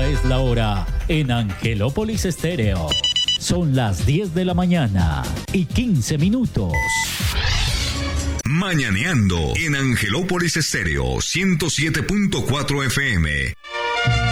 es la hora en Angelópolis Estéreo. Son las 10 de la mañana y 15 minutos. Mañaneando en Angelópolis Estéreo 107.4 FM.